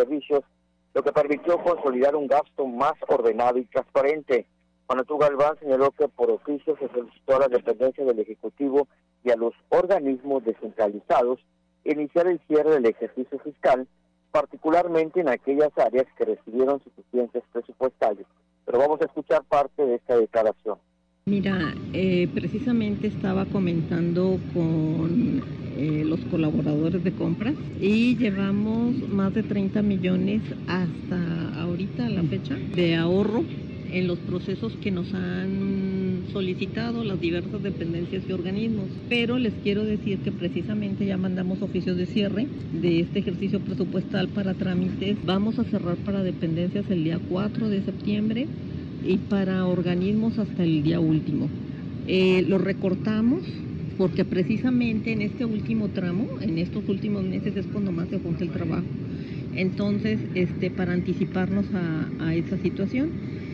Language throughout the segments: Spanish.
servicios, lo que permitió consolidar un gasto más ordenado y transparente. Manatú Galván señaló que por oficio se solicitó a la dependencia del Ejecutivo y a los organismos descentralizados iniciar el cierre del ejercicio fiscal, particularmente en aquellas áreas que recibieron suficientes presupuestarios. Pero vamos a escuchar parte de esta declaración. Mira, precisamente estaba comentando con los colaboradores de compras y llevamos más de 30 millones hasta ahorita, a la fecha, de ahorro en los procesos que nos han solicitado las diversas dependencias y organismos. Pero les quiero decir que precisamente ya mandamos oficios de cierre de este ejercicio presupuestal para trámites. Vamos a cerrar para dependencias el día 4 de septiembre y para organismos hasta el día último. Lo recortamos porque precisamente en este último tramo, en estos últimos meses es cuando más se junta el trabajo. Entonces, para anticiparnos a esa situación,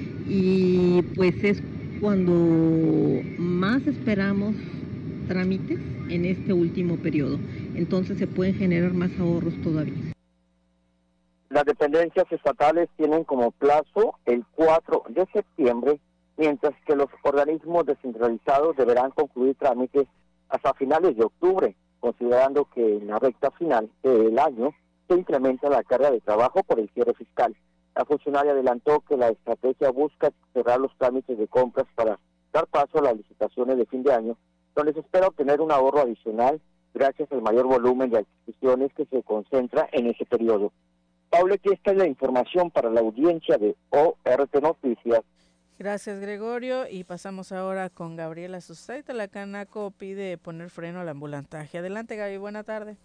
y pues es cuando más esperamos trámites en este último periodo. Entonces se pueden generar más ahorros todavía. Las dependencias estatales tienen como plazo el 4 de septiembre, mientras que los organismos descentralizados deberán concluir trámites hasta finales de octubre, considerando que en la recta final del año se incrementa la carga de trabajo por el cierre fiscal. La funcionaria adelantó que la estrategia busca cerrar los trámites de compras para dar paso a las licitaciones de fin de año, donde se espera obtener un ahorro adicional gracias al mayor volumen de adquisiciones que se concentra en ese periodo. Paulette, esta es la información para la audiencia de ORT Noticias. Gracias, Gregorio. Y pasamos ahora con Gabriela Sustaita. La Canaco pide poner freno al ambulantaje. Adelante, Gaby, buena tarde.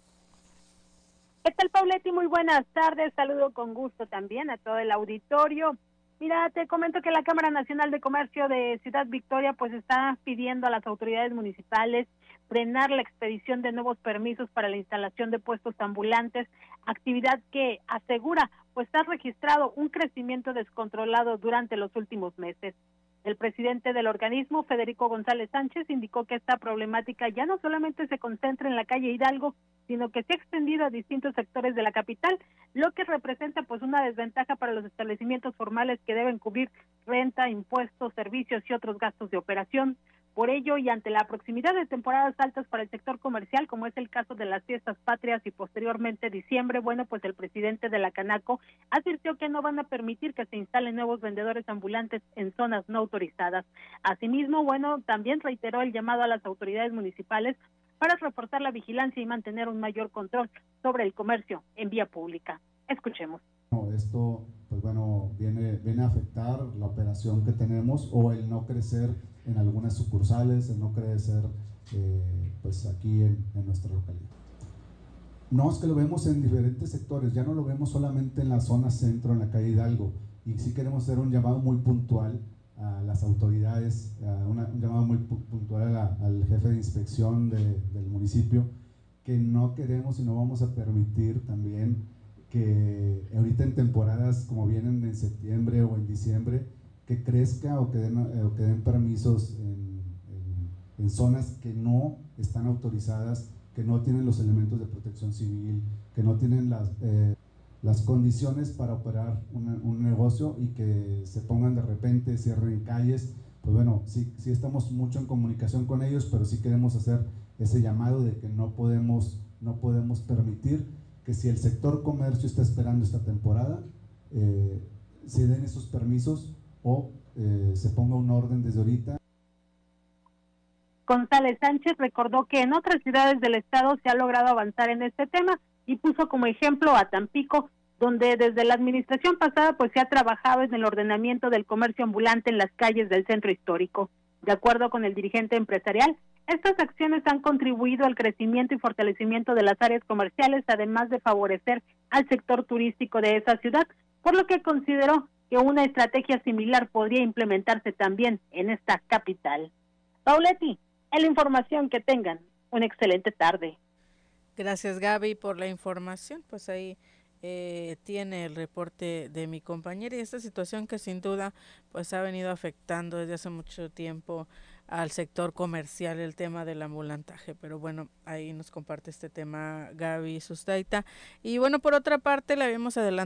¿Qué tal, Paulette? Muy buenas tardes. Saludo con gusto también a todo el auditorio. Mira, te comento que la Cámara Nacional de Comercio de Ciudad Victoria pues está pidiendo a las autoridades municipales frenar la expedición de nuevos permisos para la instalación de puestos ambulantes, actividad que asegura pues ha registrado un crecimiento descontrolado durante los últimos meses. El presidente del organismo, Federico González Sánchez, indicó que esta problemática ya no solamente se concentra en la calle Hidalgo, sino que se ha extendido a distintos sectores de la capital, lo que representa pues una desventaja para los establecimientos formales que deben cubrir renta, impuestos, servicios y otros gastos de operación. Por ello, y ante la proximidad de temporadas altas para el sector comercial, como es el caso de las fiestas patrias y posteriormente diciembre, bueno, pues el presidente de la Canaco advirtió que no van a permitir que se instalen nuevos vendedores ambulantes en zonas no autorizadas. Asimismo, bueno, también reiteró el llamado a las autoridades municipales para reforzar la vigilancia y mantener un mayor control sobre el comercio en vía pública. Escuchemos. Esto, pues bueno, viene a afectar la operación que tenemos o el no crecer en algunas sucursales, el no crecer pues aquí en nuestra localidad. No, es que lo vemos en diferentes sectores, ya no lo vemos solamente en la zona centro, en la calle Hidalgo, y sí queremos hacer un llamado muy puntual a las autoridades, un llamado muy puntual al jefe de inspección del municipio, que no queremos y no vamos a permitir también que ahorita en temporadas como vienen en septiembre o en diciembre, que crezca o que den permisos en zonas que no están autorizadas, que no tienen los elementos de protección civil, que no tienen las condiciones para operar un negocio y que se pongan de repente, cierren calles. Pues bueno, sí estamos mucho en comunicación con ellos, pero sí queremos hacer ese llamado de que no podemos permitir que si el sector comercio está esperando esta temporada, se den esos permisos o se ponga un orden desde ahorita. González Sánchez recordó que en otras ciudades del estado se ha logrado avanzar en este tema y puso como ejemplo a Tampico, donde desde la administración pasada pues se ha trabajado en el ordenamiento del comercio ambulante en las calles del centro histórico. De acuerdo con el dirigente empresarial, estas acciones han contribuido al crecimiento y fortalecimiento de las áreas comerciales, además de favorecer al sector turístico de esa ciudad, por lo que consideró que una estrategia similar podría implementarse también en esta capital. Pauletti, es la información, que tengan una excelente tarde. Gracias, Gaby, por la información. Pues ahí tiene el reporte de mi compañera, y esta situación que sin duda pues ha venido afectando desde hace mucho tiempo al sector comercial, el tema del ambulantaje. Pero bueno, ahí nos comparte este tema Gaby Sustaita. Y bueno, por otra parte, le habíamos adelantado